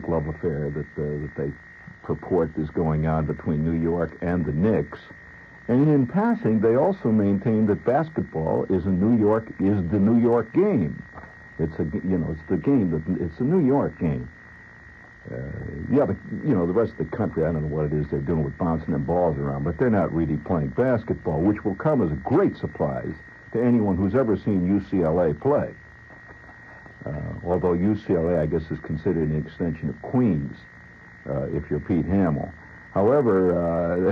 romantic love affair that they purport is going on between New York and the Knicks. And in passing, they also maintain that basketball is the New York game. It's the game it's a New York game. The rest of the country, I don't know what it is they're doing with bouncing them balls around, but they're not really playing basketball, which will come as a great surprise to anyone who's ever seen UCLA play. Although UCLA, I guess, is considered an extension of Queens, if you're Pete Hamill. However,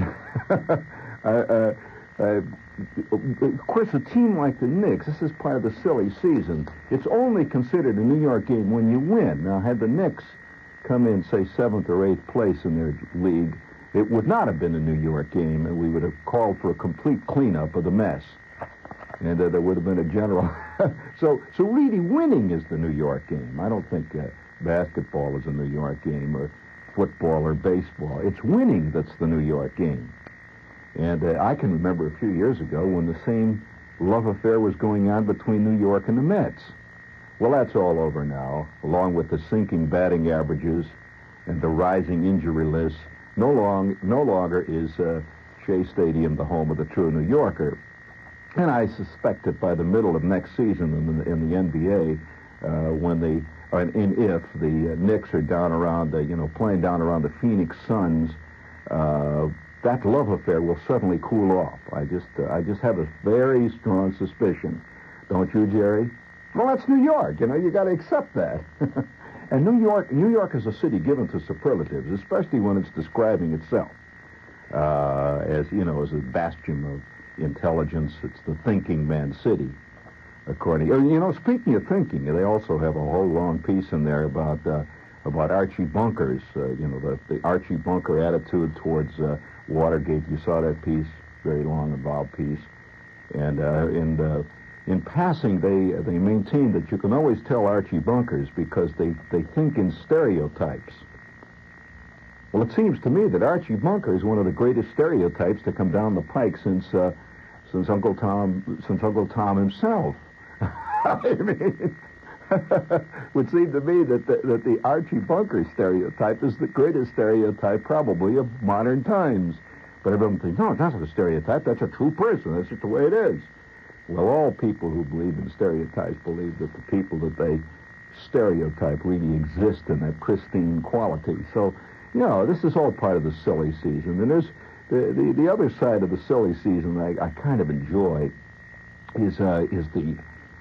of course, a team like the Knicks, this is part of the silly season. It's only considered a New York game when you win. Now, had the Knicks come in, say, 7th or 8th place in their league, it would not have been a New York game, and we would have called for a complete cleanup of the mess. And there would have been a general... So really winning is the New York game. I don't think basketball is a New York game, or football or baseball. It's winning that's the New York game. And I can remember a few years ago when the same love affair was going on between New York and the Mets. Well, that's all over now, along with the sinking batting averages and the rising injury list. No longer is Shea Stadium the home of the true New Yorker. And I suspect that by the middle of next season in the NBA, if the Knicks are down around, playing down around the Phoenix Suns, that love affair will suddenly cool off. I just have a very strong suspicion. Don't you, Jerry? Well, that's New York. You got to accept that. And New York is a city given to superlatives, especially when it's describing itself as a bastion of intelligence. It's the thinking man's city, according. Speaking of thinking, they also have a whole long piece in there about Archie Bunker's. The Archie Bunker attitude towards Watergate. You saw that piece, very long, involved piece, and in passing, they maintain that you can always tell Archie Bunkers because they think in stereotypes. Well, it seems to me that Archie Bunker is one of the greatest stereotypes to come down the pike since Uncle Tom himself. I mean, would seem to me that the Archie Bunker stereotype is the greatest stereotype probably of modern times. But everyone thinks, no, that's not a stereotype. That's a true person. That's just the way it is. Well, all people who believe in stereotypes believe that the people that they stereotype really exist in that pristine quality. So, this is all part of the silly season. And there's the other side of the silly season I kind of enjoy is the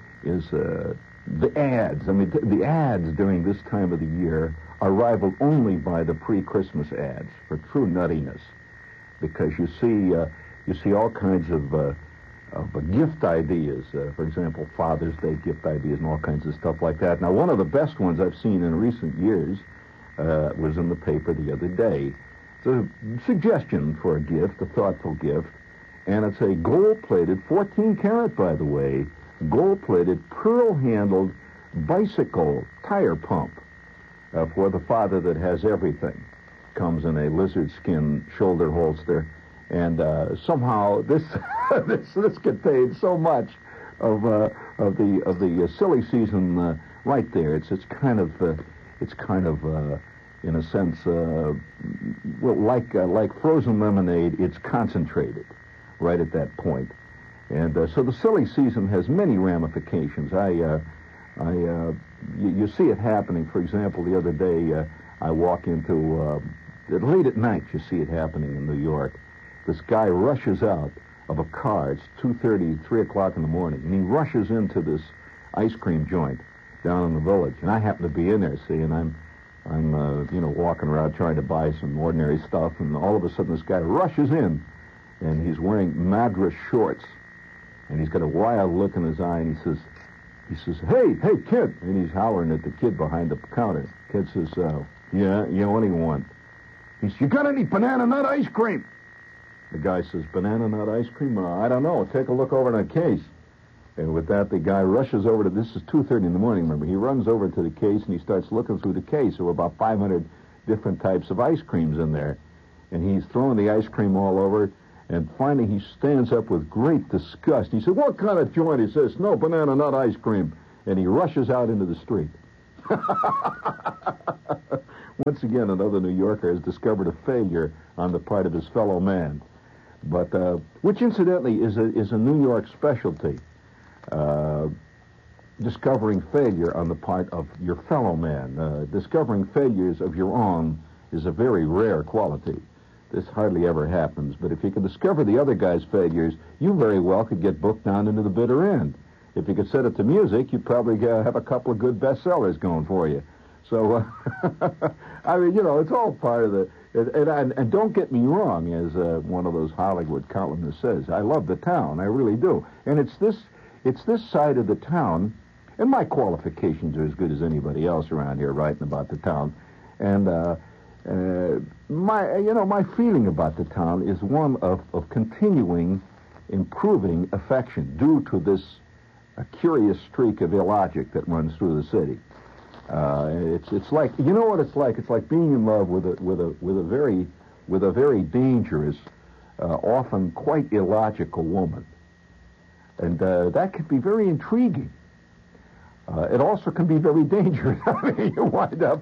ads. I mean, the ads during this time of the year are rivaled only by the pre-Christmas ads for true nuttiness, because you see all kinds of gift ideas. For example, Father's Day gift ideas and all kinds of stuff like that. Now, one of the best ones I've seen in recent years was in the paper the other day. It's a suggestion for a gift, a thoughtful gift, and it's a gold-plated, 14-karat, by the way, gold-plated, pearl-handled bicycle tire pump for the father that has everything. Comes in a lizard skin shoulder holster, and somehow this this contains so much of the silly season right there. It's kind of in a sense like frozen lemonade. It's concentrated right at that point. And so the silly season has many ramifications. You see it happening. For example, the other day I walk into late at night. You see it happening in New York. This guy rushes out of a car. It's 2:30, 3 o'clock in the morning, and he rushes into this ice cream joint down in the Village. And I happen to be in there, see, and I'm walking around trying to buy some ordinary stuff, and all of a sudden this guy rushes in, and he's wearing Madras shorts, and he's got a wild look in his eye, and he says, hey, kid, and he's hollering at the kid behind the counter. Kid says, yeah, what do you want? He says, you got any banana nut ice cream? The guy says, banana nut ice cream? I don't know. Take a look over in the case. And with that, the guy rushes over to, this is 2:30 in the morning, remember. He runs over to the case, and he starts looking through the case. There were about 500 different types of ice creams in there. And he's throwing the ice cream all over, and finally he stands up with great disgust. He said, what kind of joint is this? No banana nut ice cream. And he rushes out into the street. Once again, another New Yorker has discovered a failure on the part of his fellow man. But which, incidentally, is a New York specialty. Discovering failure on the part of your fellow man. Discovering failures of your own is a very rare quality. This hardly ever happens, but if you can discover the other guy's failures, you very well could get booked down into the bitter end. If you could set it to music, you'd probably have a couple of good bestsellers going for you. So, I mean, it's all part of the... And don't get me wrong, as one of those Hollywood columnists says, I love the town, I really do. And it's this side of the town, and my qualifications are as good as anybody else around here writing about the town. And my feeling about the town is one of continuing improving affection due to this curious streak of illogic that runs through the city. It's like, you know what it's like? It's like being in love with a very dangerous, often quite illogical woman, and that can be very intriguing. It also can be very dangerous. I mean, you wind up.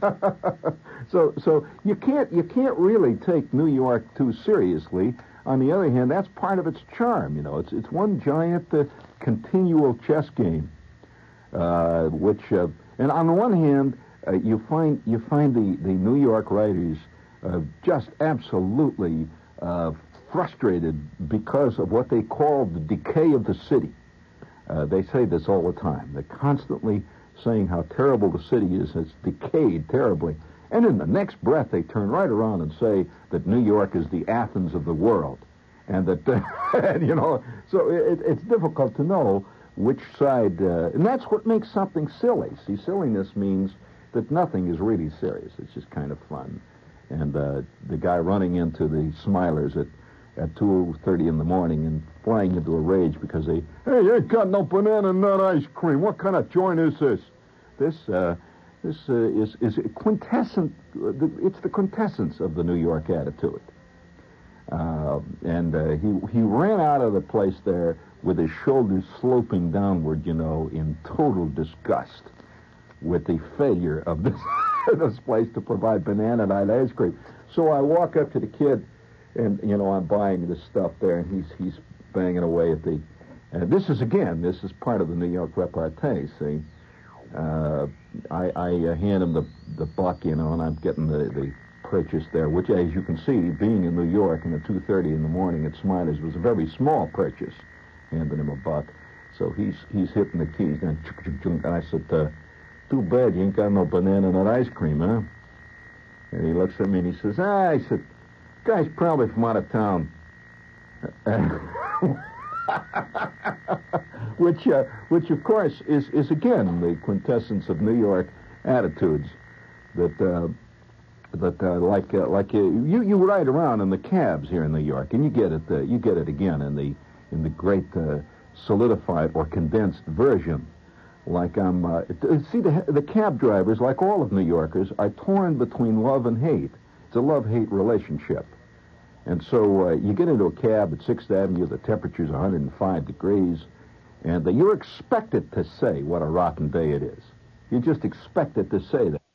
So you can't really take New York too seriously. On the other hand, that's part of its charm. It's one giant continual chess game, which. And on the one hand, you find the New York writers just absolutely frustrated because of what they call the decay of the city. They say this all the time. They're constantly saying how terrible the city is. It's decayed terribly. And in the next breath, they turn right around and say that New York is the Athens of the world. And that, so it's difficult to know which side, and that's what makes something silly. See, silliness means that nothing is really serious. It's just kind of fun. And the guy running into the Smilers at 2:30 in the morning and flying into a rage because hey, you ain't got no banana nut ice cream. What kind of joint is this? This is quintessent. It's the quintessence of the New York attitude. And he ran out of the place there with his shoulders sloping downward, in total disgust with the failure of this place to provide banana nut ice cream. So I walk up to the kid, and I'm buying this stuff there, and he's banging away at the. This is part of the New York repartee. See, I hand him the buck, and I'm getting the purchase there, which, as you can see, being in New York and at 2:30 in the morning at Smiley's was a very small purchase. Handing him a buck, so he's hitting the keys. And I said, "Too bad you ain't got no banana nut ice cream, huh?" And he looks at me and he says, I said, "Guy's probably from out of town." which of course is again the quintessence of New York attitudes that you ride around in the cabs here in New York, and you get it again in the great solidified or condensed version. Like see, the cab drivers, like all of New Yorkers, are torn between love and hate. It's a love-hate relationship. And so you get into a cab at 6th Avenue, the temperature's 105 degrees, and you're expected to say what a rotten day it is. You're just expected to say that.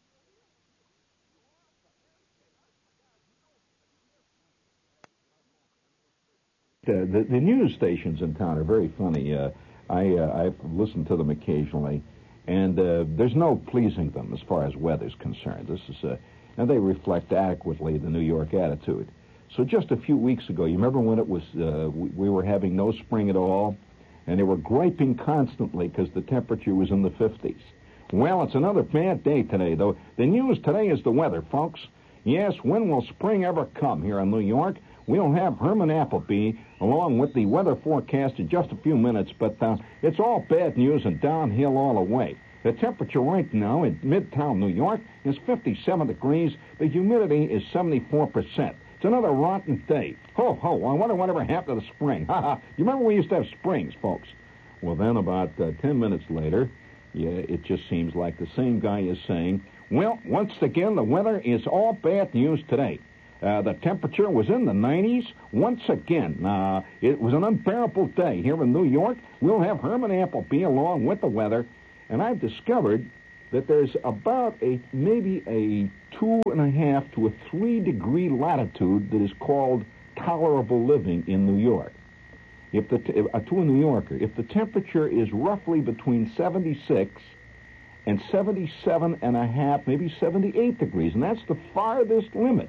The news stations in town are very funny. I've listened to them occasionally, and there's no pleasing them as far as weather's concerned. And they reflect adequately the New York attitude. So just a few weeks ago, you remember when it was we were having no spring at all, and they were griping constantly because the temperature was in the 50s. Well, it's another bad day today, though. The news today is the weather, folks. Yes, when will spring ever come here in New York? We'll have Herman Appleby along with the weather forecast in just a few minutes, but it's all bad news and downhill all the way. The temperature right now in Midtown New York is 57 degrees. The humidity is 74%. It's another rotten day. Ho, ho, I wonder whatever happened to the spring. Ha, ha. You remember we used to have springs, folks? Well, then about 10 minutes later, it just seems like the same guy is saying, well, once again, the weather is all bad news today. The temperature was in the 90s once again. It was an unbearable day here in New York. We'll have Herman Appleby along with the weather. And I've discovered that there's about maybe a 2.5 to a 3 degree latitude that is called tolerable living in New York. To a New Yorker, if the temperature is roughly between 76 and 77.5, maybe 78 degrees, and that's the farthest limit,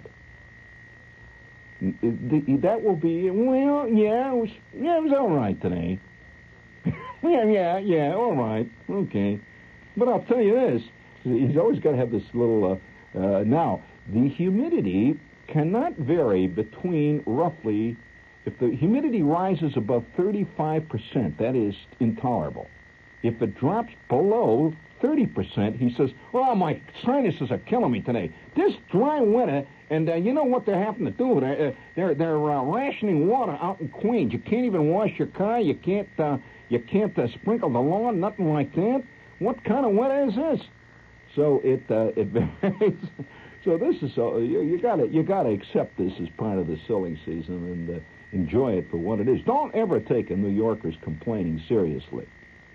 that will be, well, yeah, it was all right today. yeah, all right, okay. But I'll tell you this, he's always got to have this little, now, the humidity cannot vary between roughly, if the humidity rises above 35%, that is intolerable. If it drops below 30%, he says, oh, my sinuses are killing me today. This dry winter, and you know what they're having to do? They're rationing water out in Queens. You can't even wash your car. You can't sprinkle the lawn, nothing like that. What kind of weather is this? So it varies. So this is you gotta accept this as part of the silly season and enjoy it for what it is. Don't ever take a New Yorker's complaining seriously.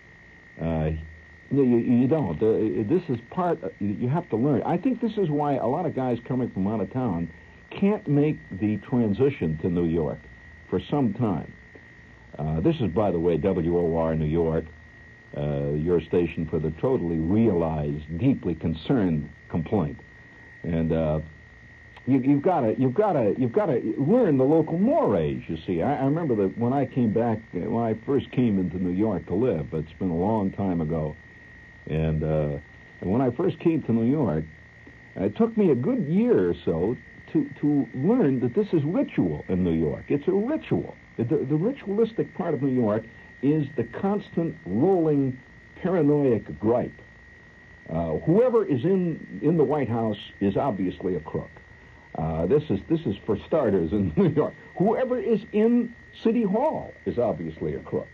You don't. This is part. You have to learn. I think this is why a lot of guys coming from out of town can't make the transition to New York for some time. This is, by the way, WOR New York, your station for the totally realized, deeply concerned complaint, and you've got to learn the local mores. You see, I remember that when I came back, when I first came into New York to live. It's been a long time ago, and when I first came to New York, it took me a good year or so to learn that this is ritual in New York. It's a ritual. The ritualistic part of New York is the constant rolling paranoid gripe. Whoever is in the White House is obviously a crook. This is for starters in New York. Whoever is in City Hall is obviously a crook.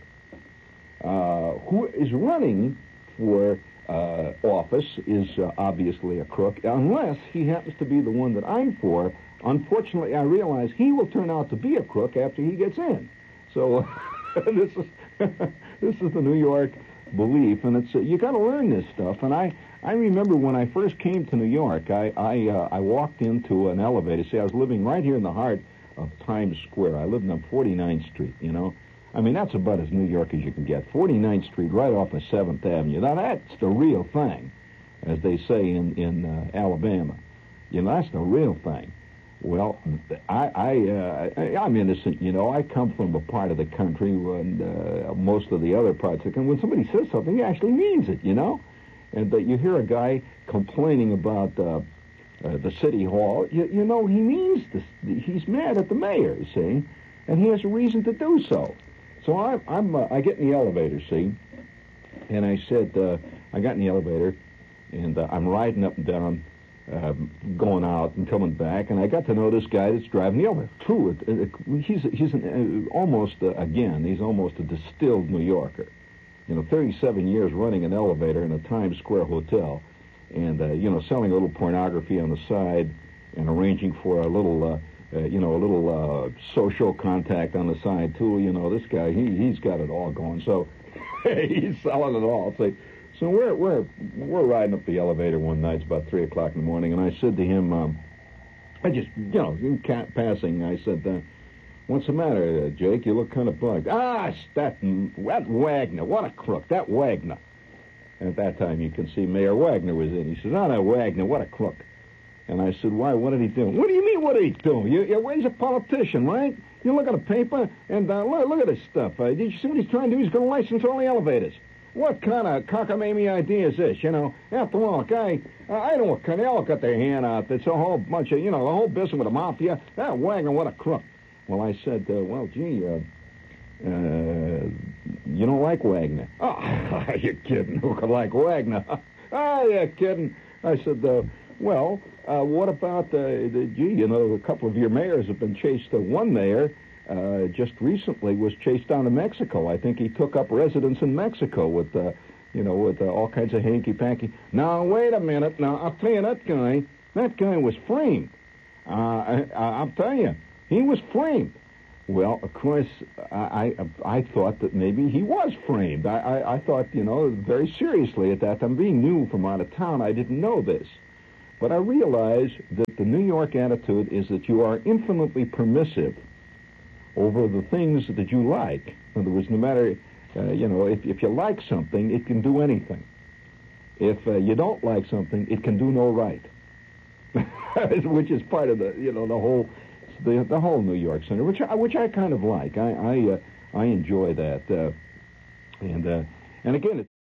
Who is running for office is obviously a crook, unless he happens to be the one that I'm for. Unfortunately, I realize he will turn out to be a crook after he gets in. So this is the New York belief, and it's you got to learn this stuff. And I remember when I first came to New York, I walked into an elevator. See, I was living right here in the heart of Times Square. I lived on 49th Street, you know. I mean, that's about as New York as you can get. 49th Street, right off of 7th Avenue. Now, that's the real thing, as they say in Alabama. You know, that's the real thing. Well, I'm innocent, you know. I come from a part of the country when most of the other parts of the country, when somebody says something, he actually means it, you know. And you hear a guy complaining about the city hall, you know, he means this. He's mad at the mayor, you see, and he has a reason to do so. So I get in the elevator, see, and I said, I got in the elevator, and I'm riding up and down, going out and coming back, and I got to know this guy that's driving the elevator. True, he's almost a distilled New Yorker. You know, 37 years running an elevator in a Times Square hotel, and you know, selling a little pornography on the side, and arranging for a little social contact on the side too. You know, this guy, he's got it all going. So he's selling it all. So we're riding up the elevator one night. It's about 3 o'clock in the morning, and I said to him, I just, you know, in passing, I said, "What's the matter, Jake? You look kind of bugged." "Ah, that Wagner, what a crook, that Wagner." And at that time, you can see Mayor Wagner was in. He says, "Oh, that Wagner, what a crook." And I said, "Why? What did he do?" "What do you mean, what did he do? He's a politician, right? You look at the paper, and look at this stuff. Did you see what he's trying to do? He's going to license all the elevators. What kind of cockamamie idea is this, you know? After all, guy, I know what kind. They all got their hand out. It's a whole bunch of, you know, the whole business with the mafia. That Wagner, what a crook." Well, I said, well, gee, you don't like Wagner. "Oh, you're kidding. Who could like Wagner?" "Oh, you're kidding." I said, well, what about, you know, a couple of your mayors have been chased. One mayor just recently was chased down to Mexico. I think he took up residence in Mexico with all kinds of hanky-panky. Now, wait a minute. Now, I'll tell you, that guy was framed. I'll tell you, he was framed. Well, of course, I thought that maybe he was framed. I thought, very seriously at that time. Being new from out of town, I didn't know this. But I realized that the New York attitude is that you are infinitely permissive over the things that you like. In other words, no matter, if you like something, it can do anything. If you don't like something, it can do no right. Which is part of the whole New York Center, which I kind of like. I enjoy that, and again.